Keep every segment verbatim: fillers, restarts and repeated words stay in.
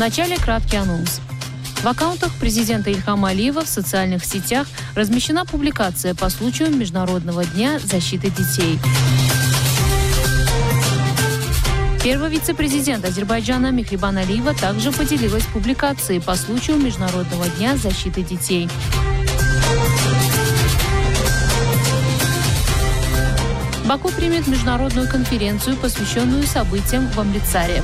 Вначале краткий анонс. В аккаунтах президента Ильхама Алиева в социальных сетях размещена публикация по случаю Международного дня защиты детей. Первый вице-президент Азербайджана Мехрибан Алиева также поделилась публикацией по случаю Международного дня защиты детей. Баку примет международную конференцию, посвященную событиям в Амритсаре.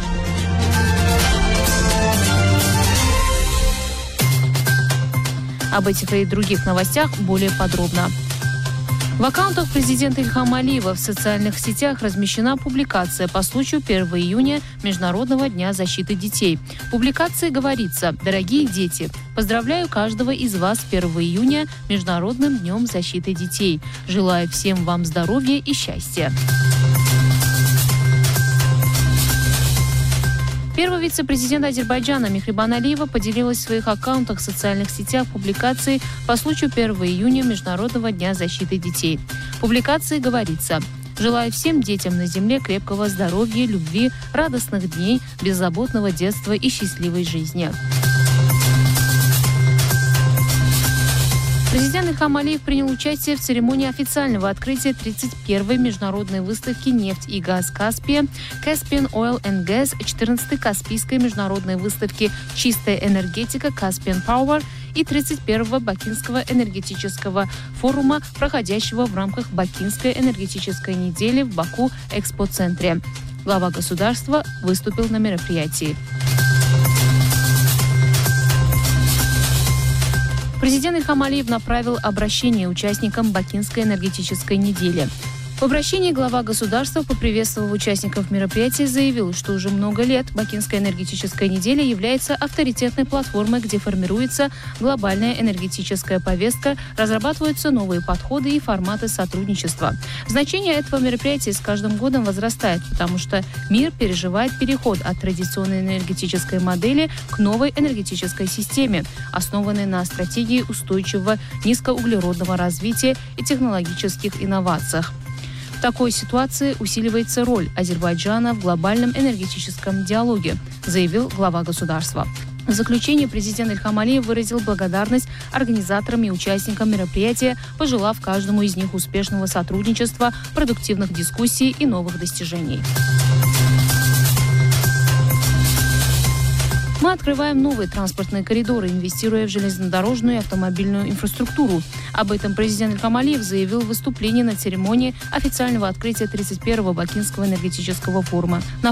Об этих и других новостях более подробно. В аккаунтах президента Ильхама Алиева в социальных сетях размещена публикация по случаю первого июня Международного дня защиты детей. В публикации говорится: «Дорогие дети, поздравляю каждого из вас первого июня Международным днем защиты детей. Желаю всем вам здоровья и счастья». Первый вице-президент Азербайджана Мехрибан Алиева поделилась в своих аккаунтах в социальных сетях публикацией по случаю первого июня Международного дня защиты детей. В публикации говорится: «Желаю всем детям на земле крепкого здоровья, любви, радостных дней, беззаботного детства и счастливой жизни». Президент Ильхам Алиев принял участие в церемонии официального открытия тридцать первой международной выставки «Нефть и газ Каспия» Caspian Oil and Gas, четырнадцатой Каспийской международной выставки «Чистая энергетика Caspian Power» и тридцать первого Бакинского энергетического форума, проходящего в рамках Бакинской энергетической недели в Баку Экспоцентре. Глава государства выступил на мероприятии. Президент Ильхам Алиев направил обращение участникам Бакинской энергетической недели. В обращении глава государства, поприветствовав участников мероприятия, заявил, что уже много лет Бакинская энергетическая неделя является авторитетной платформой, где формируется глобальная энергетическая повестка, разрабатываются новые подходы и форматы сотрудничества. Значение этого мероприятия с каждым годом возрастает, потому что мир переживает переход от традиционной энергетической модели к новой энергетической системе, основанной на стратегии устойчивого низкоуглеродного развития и технологических инновациях. В такой ситуации усиливается роль Азербайджана в глобальном энергетическом диалоге, заявил глава государства. В заключение президент Ильхам Алиев выразил благодарность организаторам и участникам мероприятия, пожелав каждому из них успешного сотрудничества, продуктивных дискуссий и новых достижений. Мы открываем новые транспортные коридоры, инвестируя в железнодорожную и автомобильную инфраструктуру. Об этом президент Ильхам Алиев заявил в выступлении на церемонии официального открытия тридцать первого Бакинского энергетического форума. На